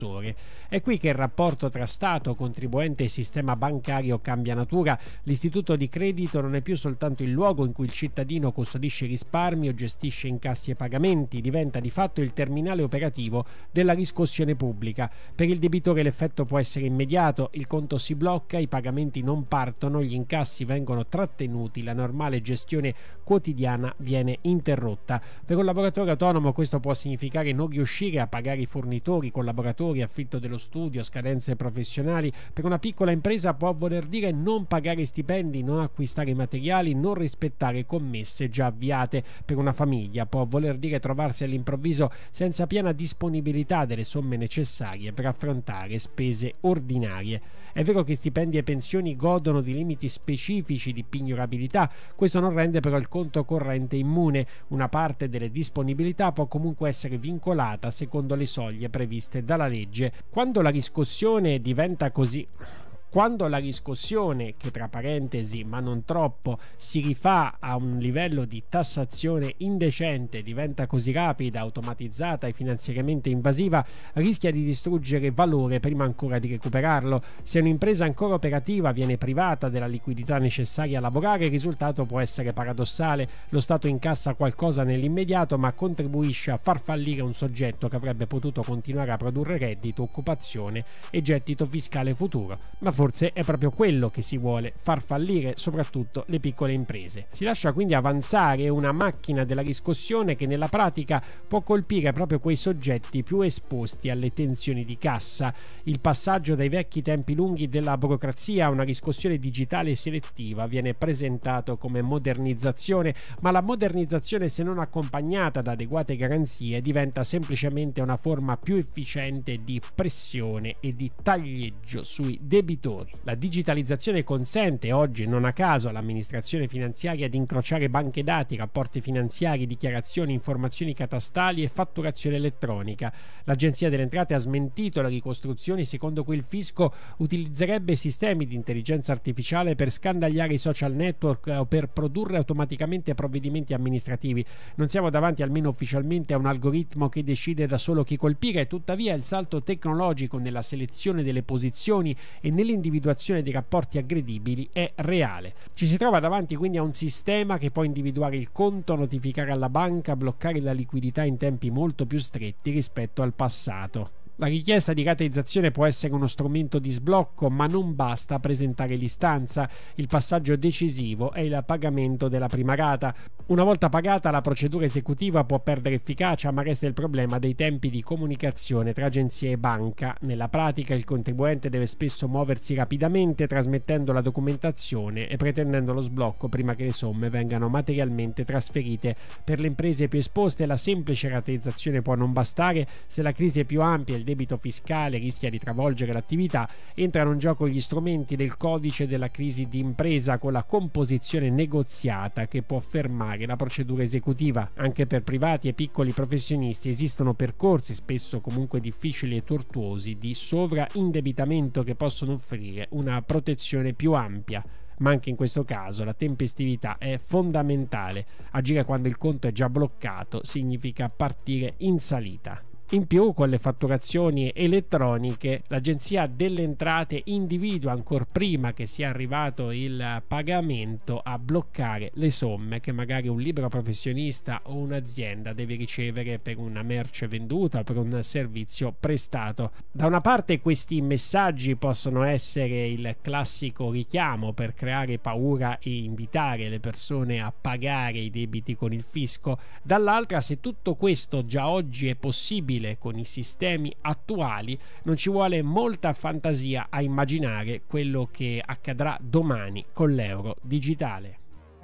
È qui che il rapporto tra Stato, contribuente e sistema bancario cambia natura. L'istituto di credito non è più soltanto il luogo in cui il cittadino custodisce i risparmi o gestisce incassi e pagamenti, diventa di fatto il terminale operativo della riscossione pubblica. Per il debitore l'effetto può essere immediato, il conto si blocca, i pagamenti non partono, gli incassi vengono trattenuti, la normale gestione quotidiana viene interrotta. Per un lavoratore autonomo questo può significare non riuscire a pagare i fornitori, collaboratori, affitto dello studio, scadenze professionali. Per una piccola impresa può voler dire non pagare stipendi, non acquistare materiali, non rispettare commesse già avviate. Per una famiglia può voler dire trovarsi all'improvviso senza piena disponibilità delle somme necessarie per affrontare spese ordinarie. È vero che stipendi e pensioni godono di limiti specifici di pignorabilità, questo non rende però il conto corrente immune. Una parte delle disponibilità può comunque essere vincolata secondo le soglie previste dalla legge. Quando la riscossione diventa così... Quando la riscossione, che tra parentesi ma non troppo, si rifà a un livello di tassazione indecente, diventa così rapida, automatizzata e finanziariamente invasiva, rischia di distruggere valore prima ancora di recuperarlo. Se un'impresa ancora operativa viene privata della liquidità necessaria a lavorare, il risultato può essere paradossale. Lo Stato incassa qualcosa nell'immediato ma contribuisce a far fallire un soggetto che avrebbe potuto continuare a produrre reddito, occupazione e gettito fiscale futuro. Ma forse è proprio quello che si vuole, far fallire soprattutto le piccole imprese. Si lascia quindi avanzare una macchina della riscossione che nella pratica può colpire proprio quei soggetti più esposti alle tensioni di cassa. Il passaggio dai vecchi tempi lunghi della burocrazia a una riscossione digitale selettiva viene presentato come modernizzazione, ma la modernizzazione, se non accompagnata da adeguate garanzie, diventa semplicemente una forma più efficiente di pressione e di taglieggio sui debitori. La digitalizzazione consente oggi, non a caso, all'amministrazione finanziaria di incrociare banche dati, rapporti finanziari, dichiarazioni, informazioni catastali e fatturazione elettronica. L'Agenzia delle Entrate ha smentito le ricostruzioni secondo cui il fisco utilizzerebbe sistemi di intelligenza artificiale per scandagliare i social network o per produrre automaticamente provvedimenti amministrativi. Non siamo davanti, almeno ufficialmente, a un algoritmo che decide da solo chi colpire, tuttavia il salto tecnologico nella selezione delle posizioni e nell'individuazione dei rapporti aggredibili è reale. Ci si trova davanti quindi a un sistema che può individuare il conto, notificare alla banca, bloccare la liquidità in tempi molto più stretti rispetto al passato. La richiesta di rateizzazione può essere uno strumento di sblocco, ma non basta presentare l'istanza. Il passaggio decisivo è il pagamento della prima rata. Una volta pagata, la procedura esecutiva può perdere efficacia, ma resta il problema dei tempi di comunicazione tra agenzia e banca. Nella pratica, il contribuente deve spesso muoversi rapidamente, trasmettendo la documentazione e pretendendo lo sblocco prima che le somme vengano materialmente trasferite. Per le imprese più esposte, la semplice rateizzazione può non bastare. Se la crisi è più ampia, il debito fiscale rischia di travolgere l'attività, entrano in gioco gli strumenti del codice della crisi di impresa con la composizione negoziata che può fermare la procedura esecutiva. Anche per privati e piccoli professionisti esistono percorsi, spesso comunque difficili e tortuosi, di sovraindebitamento che possono offrire una protezione più ampia. Ma anche in questo caso la tempestività è fondamentale. Agire quando il conto è già bloccato significa partire in salita. In più, con le fatturazioni elettroniche, l'Agenzia delle Entrate individua ancor prima che sia arrivato il pagamento a bloccare le somme che magari un libero professionista o un'azienda deve ricevere per una merce venduta o per un servizio prestato. Da una parte questi messaggi possono essere il classico richiamo per creare paura e invitare le persone a pagare i debiti con il fisco, dall'altra, se tutto questo già oggi è possibile con i sistemi attuali, non ci vuole molta fantasia a immaginare quello che accadrà domani con l'euro digitale.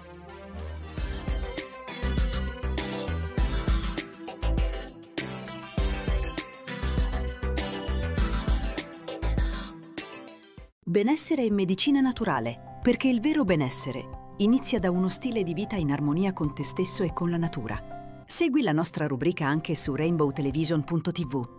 Benessere e medicina naturale, perché il vero benessere inizia da uno stile di vita in armonia con te stesso e con la natura. Segui la nostra rubrica anche su rainbowtelevision.tv.